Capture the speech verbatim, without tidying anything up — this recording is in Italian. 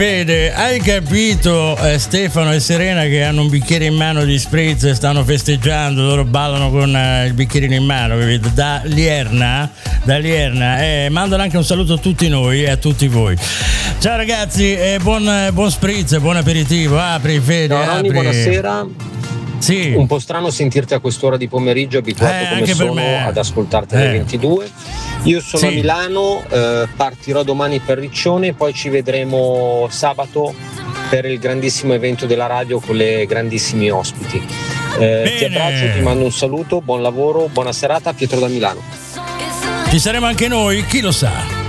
Fede, hai capito eh, Stefano e Serena che hanno un bicchiere in mano di spritz e stanno festeggiando, loro ballano con eh, il bicchierino in mano, capito? Da Lierna, da Lierna, eh, mandano anche un saluto a tutti noi e a tutti voi. Ciao ragazzi, eh, buon, buon spritz, buon aperitivo, apri Fede, Ciao Ronny, apri. buonasera. Sì. Un po' strano sentirti a quest'ora di pomeriggio, abituato Eh, come anche per sono me. ad ascoltarti Eh. alle ventidue. Io sono Sì. a Milano, eh, partirò domani per Riccione, poi ci vedremo sabato per il grandissimo evento della radio con le grandissimi ospiti. Eh, ti Bene. abbraccio, ti mando un saluto, buon lavoro, buona serata, Pietro da Milano. Ci saremo anche noi, chi lo sa.